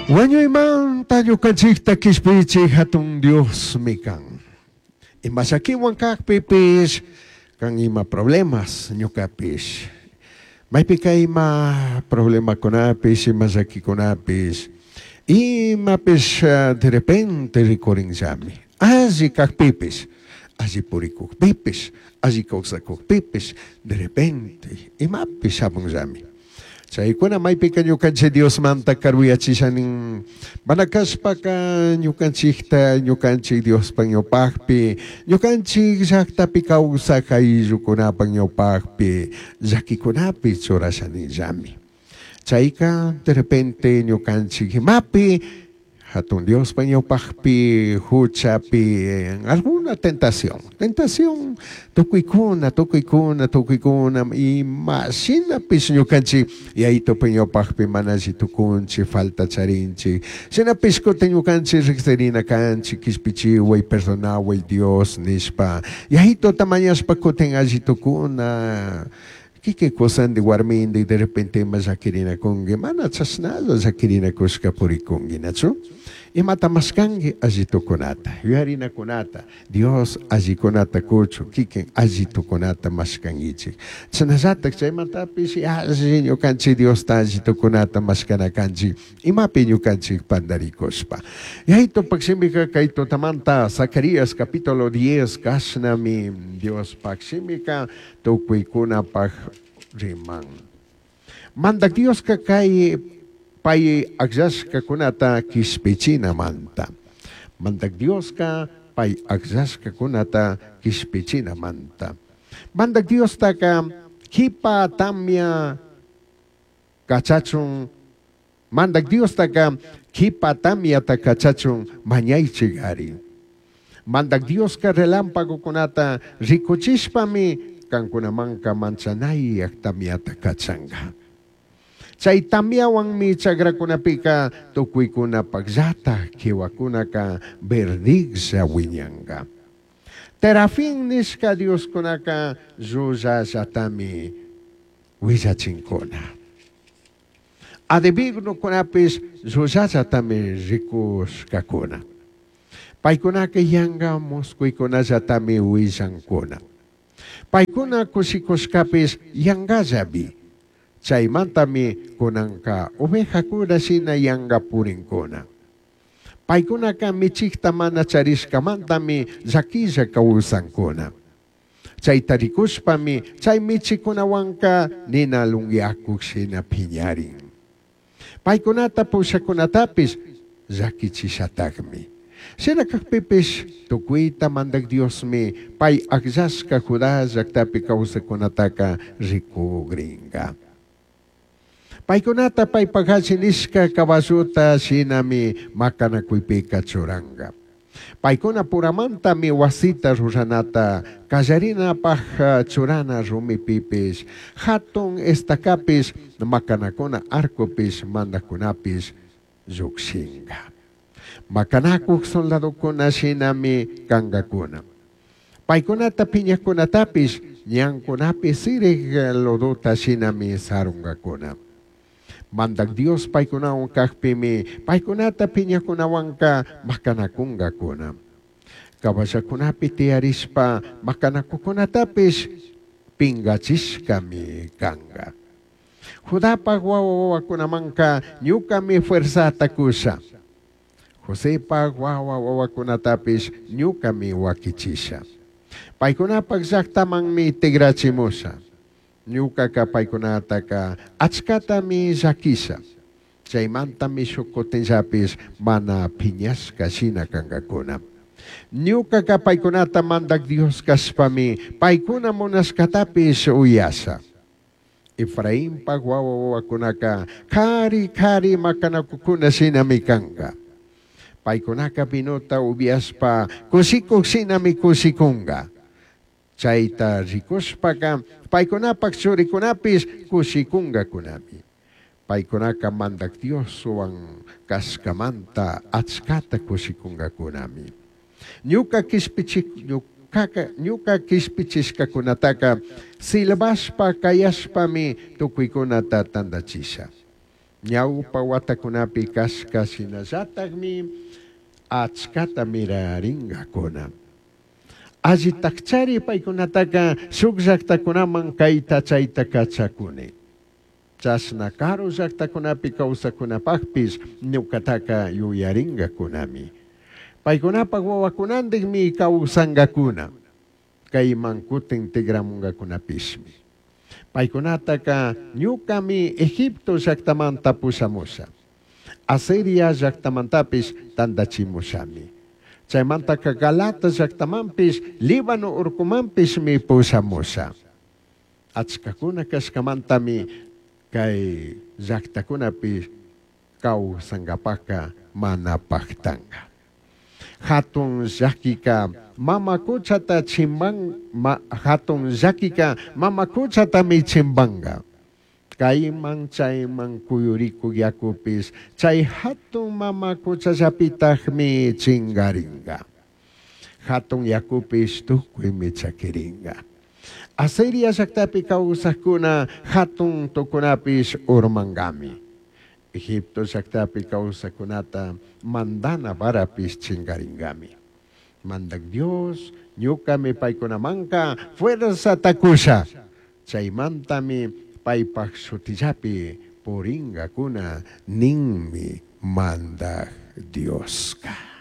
Wanyo iman tayo kajikta kispichi hatong Diyos mikang. Imasakiwang kakpipis kang ima problemas nyo kapis. May pikay ma problema ko napis, imasaki ko napis. Imapis de repente rikoring sami. Azi kakpipis. Azi puri kukpipis. Azi koksa kukpipis. De repente. Imapis sabong sami. Sa iko na may pikanyukan si Diyos manta karuya si saning banakas pa ka nyukan sikta nyukan si Diyos pang yopakpi nyukan si sakta pikaw sa kaizu ko na pang yopakpi zaki ko na pi tsura sa nizami. Sa ika de repente nyukan si himapi hatong Diyos pang yopakpi hutsapi alguna tentación tukoy ko na imasinapis nyukan si yaito pang yopakpi mana si tukun si falta tsarin si sinapis ko tenyukan si rikterina kan si kispichi way persona way Diyos nispa yaito tamanyas pa ko tenga si tukun na kike kosan de warmin de repente masakirina kongi mana tsasnado sakirina koska puri kongi natsu imatamaskang azito konata yuharina konata Dios azikonata kocho kiken azito konata maskangichi tsanazatak sa imatapis azinyo kanchi Dios ta azito konata maskana kanchi imapinyo kanchi pandarikos pa yahito pagsimika kaito tamanta Zacarías capítulo 10 kasnami Dios pagsimika tukoy kuna pag rimang mandag Dios ka kay pay agzas ka kunata kispechina manta. Mandag Dios ka pay agzas ka kunata kispechina manta. Mandag Dios ta ka kipa tamya kachachong mandag Dios ta ka kipa tamya ta kachachong manyay chigari. Mandag Dios ka relampago kunata rikuchispami kang kunamang ka mansanay ak tamya ta kachanga. Sa itamyawang mi tsagra ko na pika, tukoy ko na pagzata, kiwa ko na ka berdig sa winyangga. Terafing nis ka Diyos ko na ka, zuza sa tami, wisachin ko na. Adibigno ko na pis, zuza sa tami, rikus ka ko na. Pay ko na kayangga, moskoy ko na sa tami, wisang ko na. Pay ko na kusikos kapis, yangga zabi. Chay mantami kunang ka oveja kuna sina yanga puring kuna. Pai kuna ka michik tamana charis ka mantami zakiza kausang kuna. Chay tarikus pami chay michik kuna wangka ninalungyakuk sina pinyaring. Pai kuna tapo sa kuna tapis zakichi satagmi. Sina kakpipis tukui tamandag Dios mi pai agzas ka kudaz aktapi kausa kunataka riku gringa. Paikunata pay paghasinis ka kawasuta sinami makanakuipika tsuranga. Paikuna puramanta mi wasita rusanata kasarina pah tsurana rumipipis hatong estakapis makanakuna arkopis mandakunapis zuksinga. Makanakuk soldado kuna sinami kangakuna. Paikunata pinyakunatapis niyang kunapis sirig lodota sinami sarungakuna. Mandag Dios pay kunawang kakpimi, pay kunata pinya kunawang ka makanakunga kuna. Kabasa kunapi tiaris pa makanakukunatapis pingachis kami kanga. Hudapag wawawa kunamang ka nyu kami fuerza takusa. Jose pag wawawa kunatapis nyu kami wakichisya. Pay kunapag saktamang mi tigrachimusa. Nyuka ka pay kunata ka atskata mi zakisa. Chay manta mi sukotin sapis mana pinyas kasina kangakuna. Nyuka ka pay kunata mandag Dios kaspami pay kuna monas katapis uyasa. Efraim pagwawawa kunaka kari makanakukuna sinamikanga. Pay kunaka pinota ubias pa kusikok sinami kusikunga. Chaita rikos paka paikunapag suri kunapis kusikunga kunami. Paikunaka mandak Dios suang kaskamanta atskata kusikunga kunami. Nyuka kispichis ka kunataka silabas pa kayas pa mi tukoy kunata tandachisa. ñawpa watakunapi kasqa sinallatakmi achkata miraringakuna. Alli takchari paykunataka shuk llaqtakunaman kayta chayta kachakuni. Chasna karu llaqtakunapi kawsakunapaqpis ñuqataqa yuyaringakunami. Paykunapaq wawakunantikmi kawsangakuna. Kayman kutin tigramungakunapismi. Paykunataqa ñuqami Egipto llaqtamanta pusamusa. Asiria llaqtamantapis tandachimusami. Chaymantaka Galata llaqtamanpis Líbano urkumanpismi pusamusa. Achkakuna kaskamantami kay llaqtakunapis kawsangapaqa mana paktanga. Hatun llakika mamakuchata hatun llakika mamakuchatami chimbanga. Kayman chayman kuyuriku yakupis chay hatun mamakuchallapitaqmi chingaringa. Hatun yakupis tukuymi chakiringa. Asiria llaqtapi kawsaqkuna hatun tukunapis urmangami. Egipto llaqtapi kawsakunata mandana varapis chingaringami. Mandak Dios, ñuqami paykunamanka fuerza takusha. Chaymantami paypaq sutillapi puringakuna ninmi mandak Dioska.